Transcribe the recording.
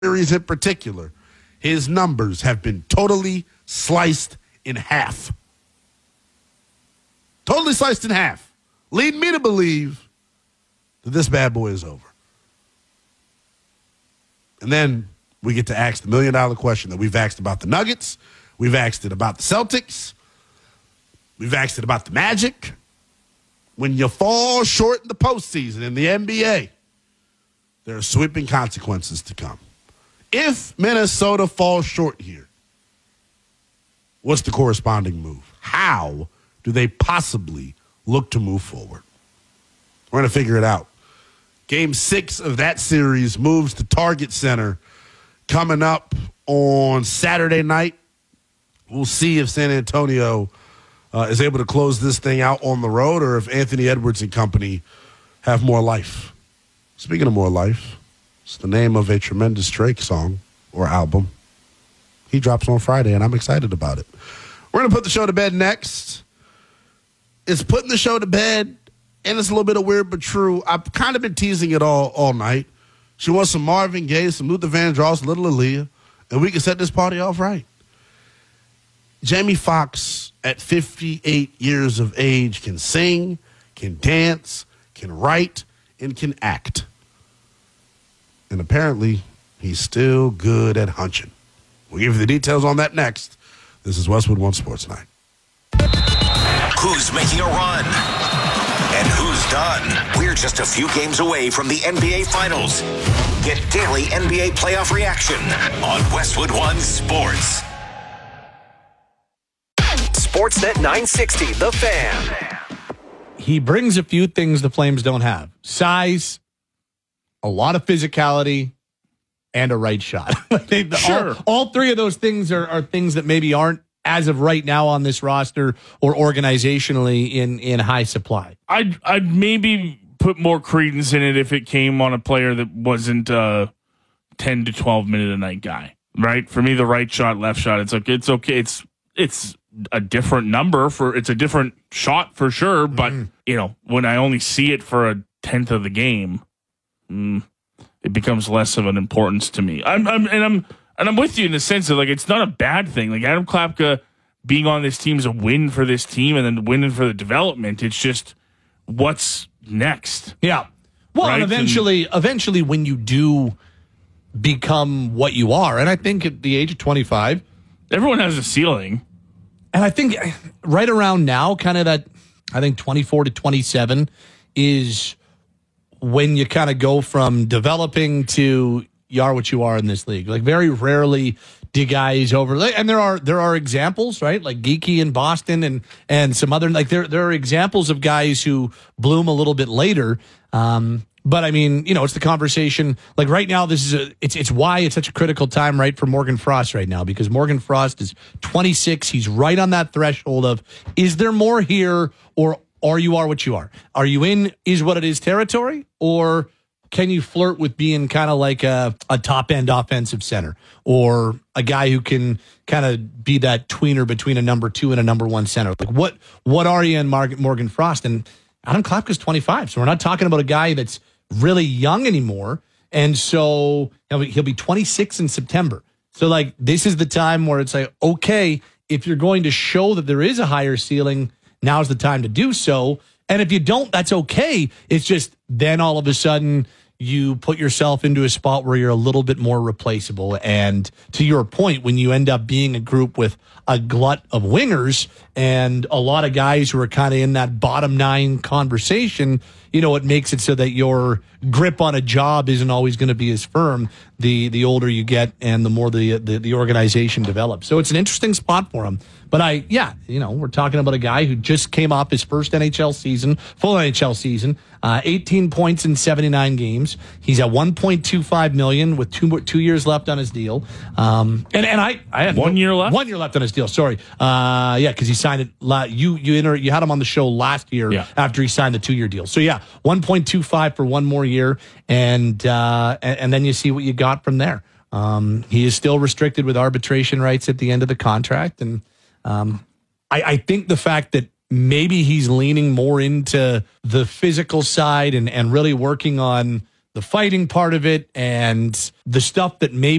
series in particular, his numbers have been totally sliced in half. Totally sliced in half. Lead me to believe that this bad boy is over. And then we get to ask the million-dollar question that we've asked about the Nuggets. We've asked it about the Celtics. We've asked it about the Magic. When you fall short in the postseason in the NBA, there are sweeping consequences to come. If Minnesota falls short here, what's the corresponding move? How do they possibly look to move forward? We're going to figure it out. Game 6 of that series moves to Target Center coming up on Saturday night. We'll see if San Antonio is able to close this thing out on the road or if Anthony Edwards and company have more life. Speaking of more life, it's the name of a tremendous Drake song or album. He drops on Friday, and I'm excited about it. We're going to put the show to bed next. It's putting the show to bed, and it's a little bit of weird but true. I've kind of been teasing it all night. She wants some Marvin Gaye, some Luther Vandross, Little Aaliyah, and we can set this party off right. Jamie Foxx, at 58 years of age, can sing, can dance, can write, and can act. And apparently, he's still good at hunching. We'll give you the details on that next. This is Westwood One Sports Night. Who's making a run? And who's done? We're just a few games away from the NBA Finals. Get daily NBA playoff reaction on Westwood One Sports. Sportsnet 960, The Fan. He brings a few things the Flames don't have. Size, a lot of physicality, and a right shot. Sure. All three of those things are things that maybe aren't, as of right now, on this roster or organizationally in high supply. I'd maybe put more credence in it if it came on a player that wasn't a 10 to 12 minute a night guy, right? For me, the right shot, left shot, it's okay. It's a different number it's a different shot for sure. But when I only see it for a tenth of the game, it becomes less of an importance to me. I'm with you in the sense that it's not a bad thing. Like Adam Klapka being on this team is a win for this team, and then winning for the development. It's just what's next. Yeah. Well, right? And eventually, when you do become what you are, and I think at the age of 25, everyone has a ceiling. And I think right around now, kind of that, I think 24 to 27 is when you kind of go from developing to you are what you are in this league. Like very rarely do guys and there are examples, right? Like Geeky in Boston and some other, there are examples of guys who bloom a little bit later. But I mean, it's the conversation. Like right now, it's why it's such a critical time, right, for Morgan Frost right now, because Morgan Frost is 26. He's right on that threshold of, is there more here, or you are what you are? Are you in is what it is territory, or can you flirt with being kind of like a top end offensive center, or a guy who can kind of be that tweener between a number 2 and a number 1 center? Like what are you in Morgan Frost? And Adam Klapka's 25, so we're not talking about a guy that's really young anymore. And so he'll be 26 in September. So this is the time where it's like, okay, if you're going to show that there is a higher ceiling, now's the time to do so. And if you don't, that's okay. It's just then all of a sudden you put yourself into a spot where you're a little bit more replaceable. And to your point, when you end up being a group with a glut of wingers and a lot of guys who are kind of in that bottom 9 conversation, it makes it so that your grip on a job isn't always going to be as firm the older you get and the more the organization develops. So it's an interesting spot for him. But we're talking about a guy who just came off his first NHL season, full NHL season, 18 points in 79 games. He's at $1.25 million with two years left on his deal. And I have 1 year left. 1 year left on his deal. Sorry, because he signed it. You had him on the show last year after he signed the 2-year deal. So 1.25 for 1 more year, and then you see what you got from there. He is still restricted with arbitration rights at the end of the contract, and I think the fact that maybe he's leaning more into the physical side and really working on the fighting part of it and the stuff that maybe